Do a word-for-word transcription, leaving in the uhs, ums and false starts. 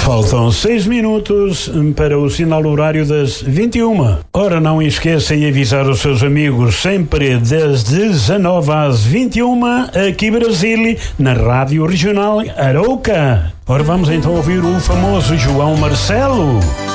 Faltam seis minutos para o sinal horário das vinte e uma. Ora, não esqueça de avisar os seus amigos sempre das dezanove às vinte e uma, aqui Brasília, na Rádio Regional Arouca. Ora, vamos então ouvir o famoso João Marcelo.